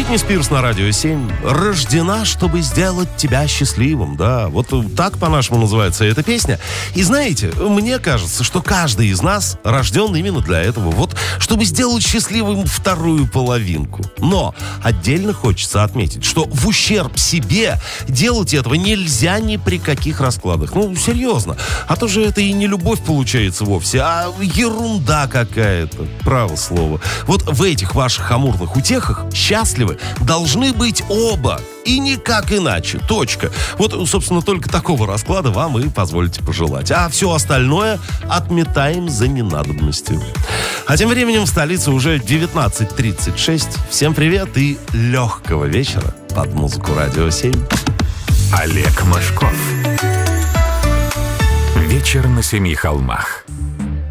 Бритни Спирс на Радио 7 рождена, чтобы сделать тебя счастливым. Да, вот так по-нашему называется эта песня. И знаете, мне кажется, что каждый из нас рожден именно для этого. Вот, чтобы сделать счастливым вторую половинку. Но отдельно хочется отметить, что в ущерб себе делать этого нельзя ни при каких раскладах. Ну, серьезно. А то же это и не любовь получается вовсе, а ерунда какая-то. Право слово. Вот в этих ваших амурных утехах счастливы должны быть оба. И никак иначе. Точка. Вот, собственно, только такого расклада вам и позвольте пожелать. А все остальное отметаем за ненадобностью. А тем временем в столице уже 19:36. Всем привет и легкого вечера под музыку Радио 7. Олег Мошков. Вечер на семи холмах.